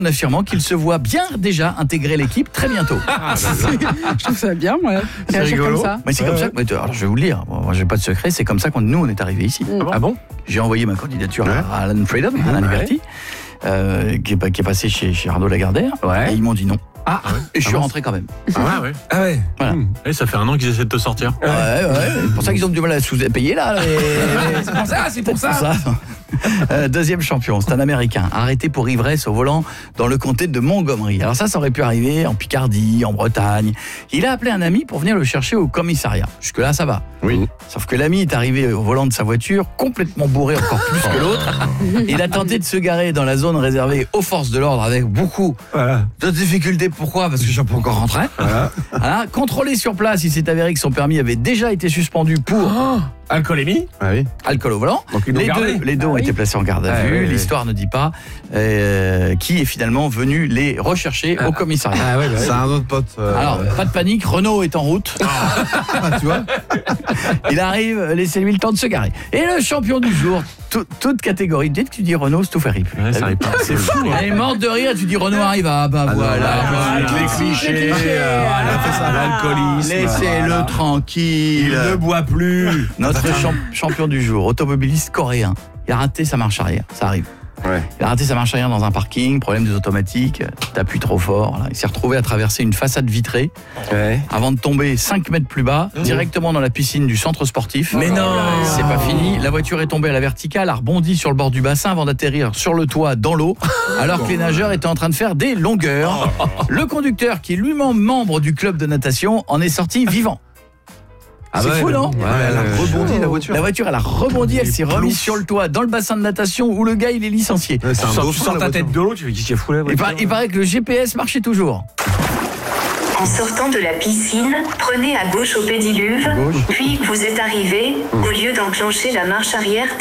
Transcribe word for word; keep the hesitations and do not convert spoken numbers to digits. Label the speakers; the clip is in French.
Speaker 1: affirmant qu'il se voit bien déjà intégrer l'équipe très bientôt.
Speaker 2: Ah, je trouve ça bien, ouais.
Speaker 1: C'est rigolo.
Speaker 2: Comme ça.
Speaker 1: Mais c'est
Speaker 2: ouais,
Speaker 1: comme
Speaker 2: ouais.
Speaker 1: ça que, alors je vais vous le dire, moi j'ai pas de secret, c'est comme ça qu'on nous on est arrivé ici.
Speaker 2: Mm.
Speaker 3: Ah bon?
Speaker 1: J'ai envoyé ma candidature
Speaker 3: Ouais.
Speaker 1: à Alan Freedom, à Alan
Speaker 3: Ouais.
Speaker 1: Liberty, euh, qui, est, qui est passé chez, chez Arnaud Lagardère,
Speaker 3: Ouais.
Speaker 1: et ils m'ont dit non.
Speaker 3: Ah,
Speaker 1: Et je suis
Speaker 3: Ah bon
Speaker 1: rentré quand même.
Speaker 3: Ah ouais.
Speaker 4: Ah ouais.
Speaker 1: Voilà.
Speaker 3: Mmh.
Speaker 4: Et ça fait un an qu'ils essaient de te sortir.
Speaker 1: Ouais, ouais, c'est pour ça qu'ils ont du mal à sous payer là. les-
Speaker 2: C'est pour ça, c'est pour ça.
Speaker 1: ça. Euh, deuxième champion, c'est un Américain, arrêté pour ivresse au volant dans le comté de Montgomery. Alors ça, ça aurait pu arriver en Picardie, en Bretagne. Il a appelé un ami pour venir le chercher au commissariat. Jusque-là, ça va.
Speaker 3: Oui.
Speaker 1: Sauf que l'ami est arrivé au volant de sa voiture, complètement bourré encore plus que l'autre. Il a tenté de se garer dans la zone réservée aux forces de l'ordre avec beaucoup
Speaker 3: Voilà.
Speaker 1: de difficultés. Pourquoi ? Parce que je suis pas encore rentré.
Speaker 3: Voilà.
Speaker 1: Voilà. Contrôlé sur place, il s'est avéré que son permis avait déjà été suspendu pour
Speaker 3: Alcoolémie. Ah oui.
Speaker 1: alcool au volant.
Speaker 3: Donc ils l'ont
Speaker 1: Les
Speaker 3: gardé.
Speaker 1: deux, les deux ont
Speaker 2: Ah oui.
Speaker 1: été placés en garde à
Speaker 3: Ah
Speaker 1: vue.
Speaker 3: oui, oui.
Speaker 1: L'histoire ne dit pas euh, qui est finalement venu les rechercher au commissariat.
Speaker 3: Ah ouais, bah,
Speaker 4: C'est un autre pote. euh,
Speaker 1: Alors, pas de panique, Renault est en route.
Speaker 4: ah, tu vois.
Speaker 1: Il arrive, laissez-lui le temps de se garer. Et le champion du jour, tout- toute catégorie. Dès que tu dis Renault, c'est tout fait rire.
Speaker 4: Ouais, ça arrive pas.
Speaker 1: C'est fou. Elle est morte de rire, tu dis Renault arrive, ah bah
Speaker 4: Ah non,
Speaker 1: voilà.
Speaker 4: ah,
Speaker 1: voilà.
Speaker 4: les clichés, euh,
Speaker 1: Voilà.
Speaker 4: elle a fait ça, l'alcoolisme.
Speaker 1: Laissez-le
Speaker 4: voilà.
Speaker 1: tranquille.
Speaker 3: Il ne boit plus.
Speaker 1: Notre champ- champion du jour, automobiliste coréen. Il a raté sa marche arrière, ça arrive.
Speaker 3: Ouais.
Speaker 1: Il a raté sa marche arrière dans un parking, problème des automatiques, t'appuies trop fort. Là. Il s'est retrouvé à traverser une façade vitrée
Speaker 3: Ouais.
Speaker 1: avant de tomber cinq mètres plus bas, directement dans la piscine du centre sportif.
Speaker 3: Mais non.
Speaker 1: C'est pas fini, la voiture est tombée à la verticale, a rebondi sur le bord du bassin avant d'atterrir sur le toit dans l'eau, alors que les nageurs étaient en train de faire des longueurs. Le conducteur, qui est lui-même membre du club de natation, en est sorti vivant. C'est
Speaker 3: ouais,
Speaker 1: fou,
Speaker 3: ouais.
Speaker 1: non?
Speaker 4: Ouais, elle a rebondi la voiture.
Speaker 1: La voiture, elle a rebondi, elle s'est remise sur le toit, dans le bassin de natation où le gars, il est licencié.
Speaker 4: Ouais, c'est un
Speaker 3: Tu sors,
Speaker 4: beau
Speaker 3: tu sors ta tête de l'eau, tu fais qu'est-ce qu'il fout là?
Speaker 1: Il, par- il paraît que le G P S marchait toujours.
Speaker 5: En sortant de la piscine, prenez à gauche au pédiluve,
Speaker 1: Gauche.
Speaker 5: puis vous êtes arrivé, au lieu d'enclencher la marche arrière